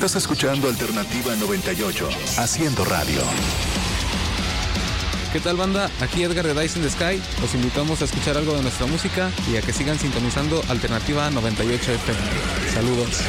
Estás escuchando Alternativa 98, haciendo radio. ¿Qué tal, banda? Aquí Edgar de Dice in the Sky. Los invitamos a escuchar algo de nuestra música y a que sigan sintonizando Alternativa 98 FM. Saludos.